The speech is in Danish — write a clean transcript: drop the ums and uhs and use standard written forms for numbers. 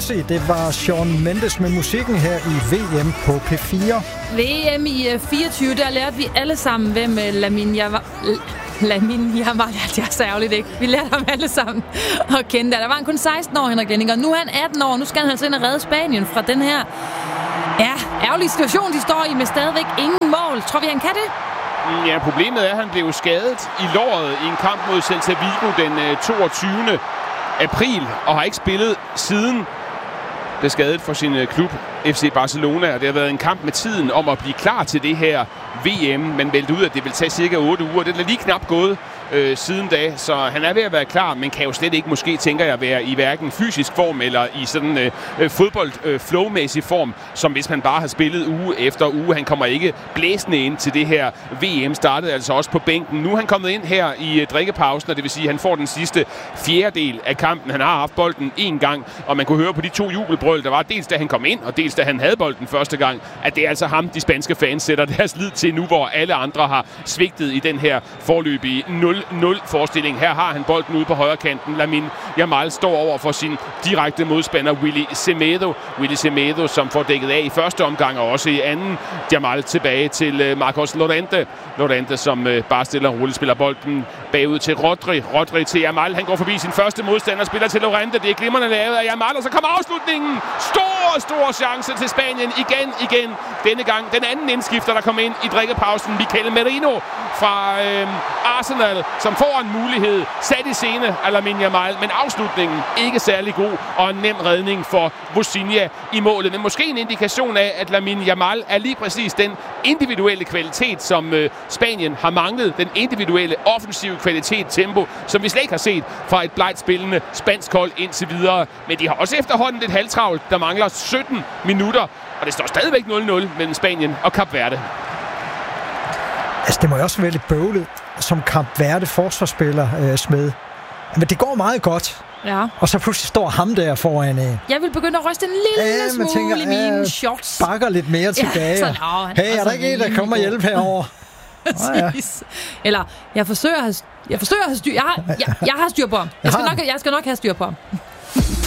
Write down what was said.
Messi. Det var Shawn Mendes med musikken her i VM på P4. VM i 24, der lærte vi alle sammen, hvem Lamine Yamal, det er så ærgerligt, ikke? Vi lærte ham alle sammen at kende der. Der var han kun 16 år, Henrik Lenning, og nu er han 18 år, og nu skal han altså ind og redde Spanien fra den her ærgerlige situation, de står i med stadigvæk ingen mål. Tror vi, han kan det? Ja, problemet er, at han blev skadet i låret i en kamp mod Celta Vigo den 22. april, og har ikke spillet siden. Blev skadet for sin klub FC Barcelona, og det har været en kamp med tiden om at blive klar til det her VM, men meldte ud, at det vil tage cirka 8 uger. Det er lige knap gået siden da, så han er ved at være klar, men kan jo slet ikke måske, tænker jeg, være i hverken fysisk form eller i sådan fodbold-flowmæssig form, som hvis man bare har spillet uge efter uge. Han kommer ikke blæsende ind til det her VM, startede altså også på bænken. Nu er han kommet ind her i drikkepausen, og det vil sige, at han får den sidste fjerdedel af kampen. Han har haft bolden en gang, og man kunne høre på de 2 jubelbrøl, der var dels da han kom ind, og dels da han havde bolden første gang, at det er altså ham, de spanske fans sætter deres lid til nu, hvor alle andre har svigtet i den her forløbige 0-0-forestilling. Her har han bolden ude på højre kanten. Lamine Yamal står over for sin direkte modstander, Willy Semedo. Willy Semedo, som får dækket af i første omgang, og også i anden. Yamal tilbage til Marcos Llorente. Llorente, som bare stille og roligt spiller bolden bagud til Rodri. Rodri til Yamal. Han går forbi sin første modstander, spiller til Llorente. Det er glimrende lavet af Yamal, og så kommer afslutningen. Stor chance til Spanien igen. Denne gang den anden indskifter, der kom ind i drikkepausen, Mikel Merino fra Arsenal, som får en mulighed sat i scene af Lamine Yamal, men afslutningen ikke særlig god, og en nem redning for Vozinha i målet. Men måske en indikation af, at Lamine Yamal er lige præcis den individuelle kvalitet, som Spanien har manglet. Den individuelle offensive kvalitet, tempo, som vi slet ikke har set fra et blegt spillende spansk hold indtil videre. Men de har også efterhånden lidt halvtravlt. Der mangler 17 minutter, og det står stadigvæk 0-0 mellem Spanien og Kap Verde. Altså, det må jo også være lidt bøvlet som Kap Verde forsvarsspiller Smed. Men det går meget godt. Ja. Og så pludselig står ham der foran. Jeg vil begynde at ryste en lille smule i mine shorts. Bakker lidt mere tilbage. Sådan, hey, er der ikke en, der kommer og hjælpe herover? Eller, jeg forsøger at have styr. Jeg har styr på ham. Jeg skal nok have styr på ham.